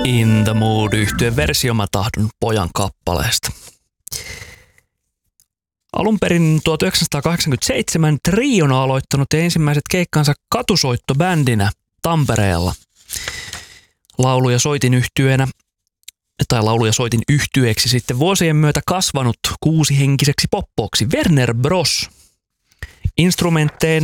In the Mood -yhtyeen versio Mä tahdon pojan kappaleesta. Alun perin 1987 Triona aloittanut ensimmäiset keikkansa katusoittobändinä Tampereella. Laulu- ja soitin yhtyeeksi sitten vuosien myötä kasvanut 6-henkiseksi poppoksi Werner Bros. Instrumentteina